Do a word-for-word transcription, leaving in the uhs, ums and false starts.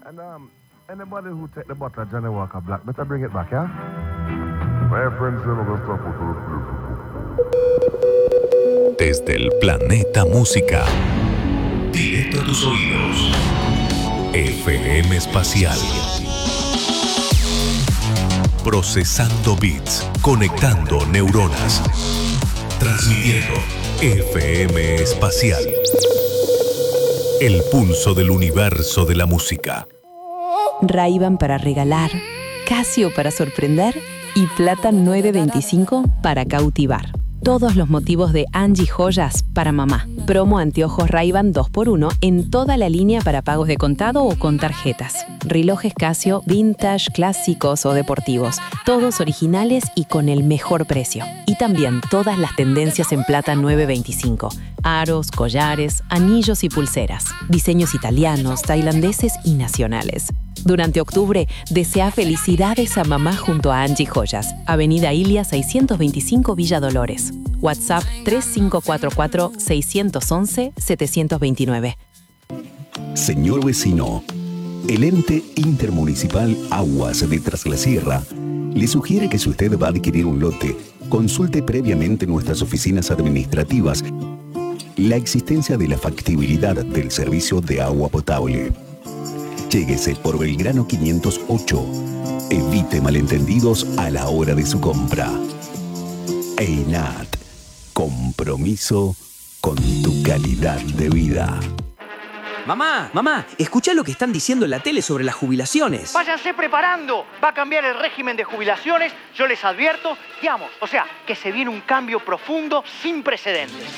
And um, anybody who take the bottle of Johnny Walker Black, better bring it back, yeah? My friends say no stop for Desde el planeta música, directo a tus oídos, F M Espacial. Procesando beats, conectando neuronas, transmitiendo F M Espacial. El pulso del universo de la música. Ray-Ban para regalar, Casio para sorprender y Plata nueve veinticinco para cautivar. Todos los motivos de Angie Joyas para mamá. Promo anteojos Ray-Ban dos por uno en toda la línea para pagos de contado o con tarjetas. Relojes Casio, vintage, clásicos o deportivos. Todos originales y con el mejor precio. Y también todas las tendencias en Plata nueve veinticinco. Aros, collares, anillos y pulseras. Diseños italianos, tailandeses y nacionales. Durante octubre, desea felicidades a mamá junto a Angie Joyas. Avenida Ilia seiscientos veinticinco Villa Dolores. WhatsApp tres cinco cuatro cuatro, seis uno uno, siete dos nueve. Señor vecino, el ente intermunicipal Aguas de Tras la Sierra le sugiere que si usted va a adquirir un lote, consulte previamente nuestras oficinas administrativas la existencia de la factibilidad del servicio de agua potable. Lléguese por Belgrano quinientos ocho. Evite malentendidos a la hora de su compra. EINAT. Compromiso con tu calidad de vida. Mamá, mamá, escuchá lo que están diciendo en la tele sobre las jubilaciones. Váyanse preparando. Va a cambiar el régimen de jubilaciones. Yo les advierto, digamos, o sea, que se viene un cambio profundo sin precedentes.